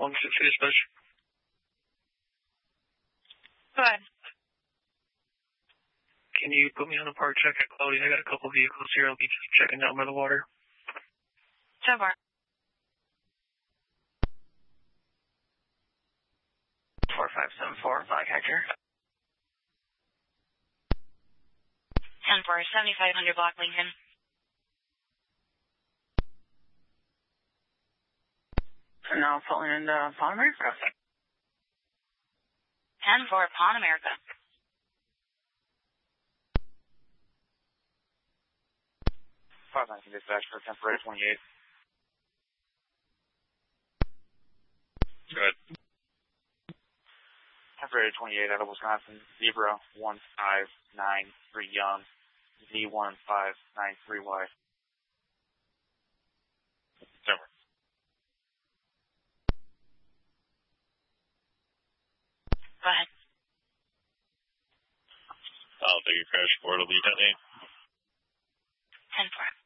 160 dispatch. Go ahead. Can you put me on a park check at Cloudy? I got a couple vehicles here. I'll be just checking down by the water. So far. 4574, Flycatcher. 10 for 7500 block Lincoln. And now pulling into Pawn America. 10 for Pawn America. 519 dispatch for temporary 28. Go ahead. Temporary 28 out of Wisconsin, Zebra 1593 Young, Z1593Y. Over. Go ahead. I'll take a crash report. It'll be 10-8. 10 for.